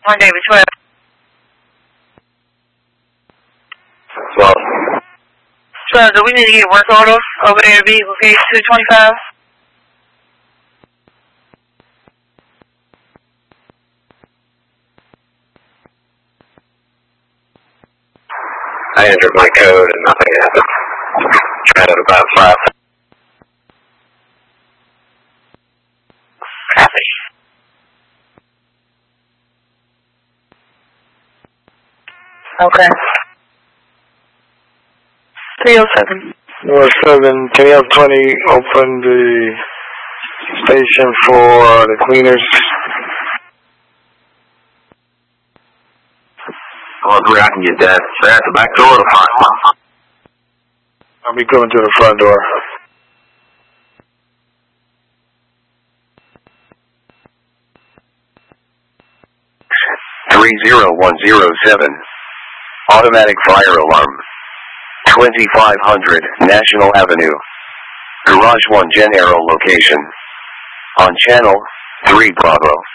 1 David 12. Well, 12, do we need to get work order over there at vehicle case 225? I entered my code and nothing happened. Tried it about 5. Copy. Okay. 307. North 7, can you have 20 open the station for the cleaners? I'll agree I can get that. Is that the back door or the front? I'll be coming to the front door. .30107. Automatic fire alarm. 2500 National Avenue. Garage 1 Gen Aero location. On channel 3 Bravo.